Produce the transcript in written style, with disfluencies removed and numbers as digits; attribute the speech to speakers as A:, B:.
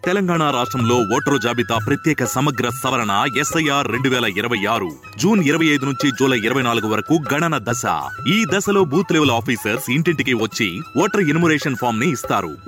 A: తెలంగాణ రాష్ట్రంలో ఓటరు జాబితా ప్రత్యేక సమగ్ర సవరణ SIR 2026 జూన్ 25 నుంచి జూలై 24 వరకు గణన దశ. ఈ దశలో బూత్ లెవెల్ ఆఫీసర్స్ ఇంటింటికి వచ్చి ఓటర్ ఎన్యుమరేషన్ ఫామ్ ని ఇస్తారు.